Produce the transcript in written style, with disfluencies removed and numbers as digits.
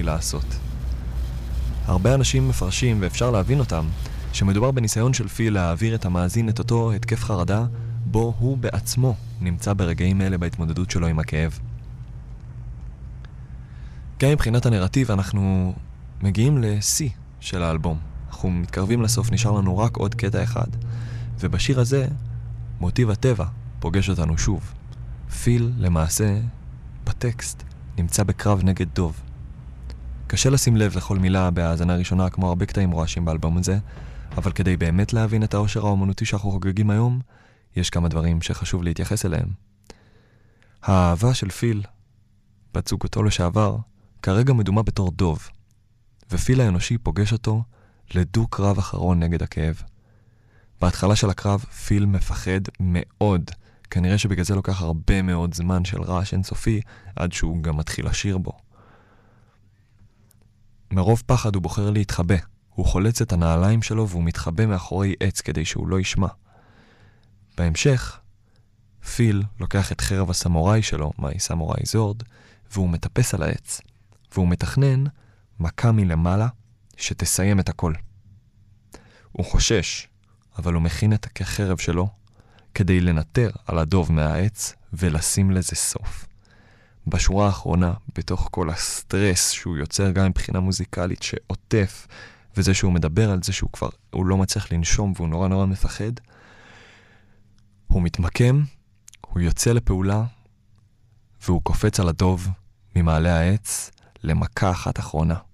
לעשות. הרבה אנשים מפרשים, ואפשר להבין אותם, שמדובר בניסיון של פיל להעביר את המאזין את אותו התקף חרדה, בו הוא בעצמו נמצא ברגעים אלה בהתמודדות שלו עם הכאב. גם מבחינת הנרטיב אנחנו מגיעים ל-C של האלבום. אנחנו מתקרבים לסוף, נשאר לנו רק עוד קטע אחד. ובשיר הזה, מוטיב הטבע פוגש אותנו שוב. פיל, למעשה, בטקסט, נמצא בקרב נגד דוב. קשה לשים לב לכל מילה בהאזנה ראשונה, כמו הרבה קטעים רועשים באלבום הזה, אבל כדי באמת להבין את העושר האומנותי שאנחנו חוגגים היום, יש כמה דברים שחשוב להתייחס אליהם. האהבה של פיל, בת זוגתו לשעבר, כרגע מדומה בתור דוב, ופיל האנושי פוגש אותו לדו קרב אחרון נגד הכאב. בהתחלה של הקרב פיל מפחד מאוד, כנראה שבגלל זה לוקח הרבה מאוד זמן של רעש אינסופי עד שהוא גם מתחיל לשיר בו. מרוב פחד הוא בוחר להתחבא, הוא חולץ את הנעליים שלו והוא מתחבא מאחורי עץ כדי שהוא לא ישמע. בהמשך, פיל לוקח את חרב הסמוראי שלו, מהי סמוראי זורד, והוא מטפס על העץ, והוא מתכנן מכה מלמעלה שתסיים את הכל. הוא חושש, אבל הוא מכין את החרב שלו כדי לנטר על הדוב מהעץ ולשים לזה סוף. בשורה האחרונה, בתוך כל הסטרס שהוא יוצר גם מבחינה מוזיקלית שעוטף, וזה שהוא מדבר על זה שהוא כבר, הוא לא מצליח לנשום והוא נורא נורא מפחד, הוא מתמקם, הוא יוצא לפעולה, והוא קופץ על הדוב ממעלה העץ למכה אחת אחרונה.